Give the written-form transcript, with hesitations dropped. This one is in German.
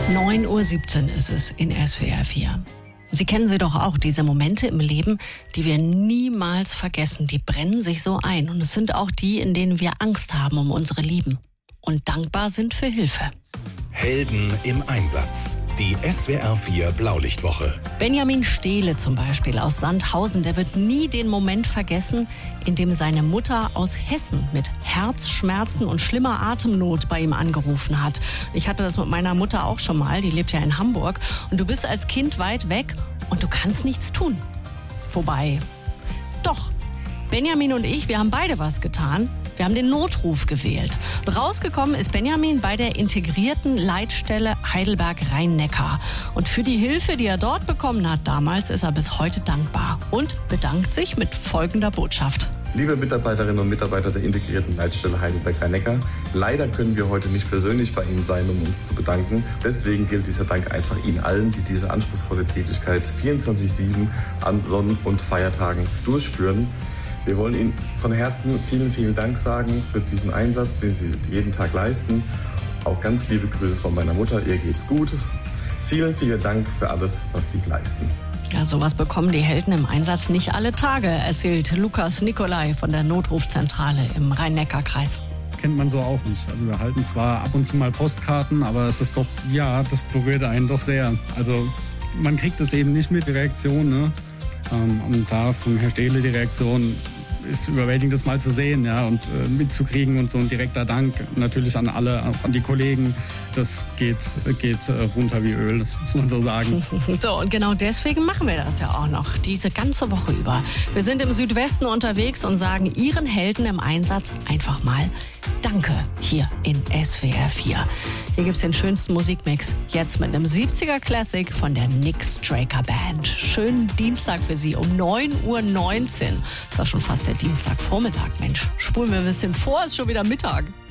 9:17 Uhr ist es in SWR 4. Sie kennen sie doch auch, diese Momente im Leben, die wir niemals vergessen. Die brennen sich so ein. Und es sind auch die, in denen wir Angst haben um unsere Lieben und dankbar sind für Hilfe. Helden im Einsatz. Die SWR 4 Blaulichtwoche. Benjamin Stehle zum Beispiel aus Sandhausen, der wird nie den Moment vergessen, in dem seine Mutter aus Hessen mit Herzschmerzen und schlimmer Atemnot bei ihm angerufen hat. Ich hatte das mit meiner Mutter auch schon mal, die lebt ja in Hamburg. Und du bist als Kind weit weg und du kannst nichts tun. Wobei, doch, Benjamin und ich, wir haben beide was getan. Wir haben den Notruf gewählt. Und rausgekommen ist Benjamin bei der integrierten Leitstelle Heidelberg-Rhein-Neckar. Und für die Hilfe, die er dort bekommen hat damals, ist er bis heute dankbar und bedankt sich mit folgender Botschaft. Liebe Mitarbeiterinnen und Mitarbeiter der integrierten Leitstelle Heidelberg-Rhein-Neckar, leider können wir heute nicht persönlich bei Ihnen sein, um uns zu bedanken. Deswegen gilt dieser Dank einfach Ihnen allen, die diese anspruchsvolle Tätigkeit 24/7 an Sonn- und Feiertagen durchführen. Wir wollen Ihnen von Herzen vielen, vielen Dank sagen für diesen Einsatz, den Sie jeden Tag leisten. Auch ganz liebe Grüße von meiner Mutter, ihr geht's gut. Vielen, vielen Dank für alles, was Sie leisten. Ja, sowas bekommen die Helden im Einsatz nicht alle Tage, erzählt Lukas Nicolai von der Notrufzentrale im Rhein-Neckar-Kreis. Kennt man so auch nicht. Also wir halten zwar ab und zu mal Postkarten, aber es ist doch, ja, das berührt einen doch sehr. Also man kriegt es eben nicht mit, die Reaktion, ne? Und da von Herrn Stehle die Reaktion ist überwältigend, das mal zu sehen, ja, und mitzukriegen und so ein direkter Dank natürlich an alle, auch an die Kollegen. Das geht runter wie Öl, das muss man so sagen. So, und genau deswegen machen wir das ja auch noch, diese ganze Woche über. Wir sind im Südwesten unterwegs und sagen Ihren Helden im Einsatz einfach mal Danke hier in SWR 4. Hier gibt's den schönsten Musikmix, jetzt mit einem 70er Classic von der Nick Straker Band. Schönen Dienstag für Sie um 9:19 Uhr. Ist doch schon fast der Dienstagvormittag, Mensch. Spulen wir ein bisschen vor, ist schon wieder Mittag.